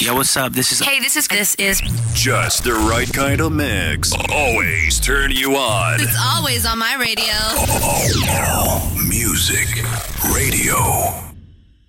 Yo, what's up? This is Just the right kind of mix. Always turn you on. It's always on my radio. Music Radio.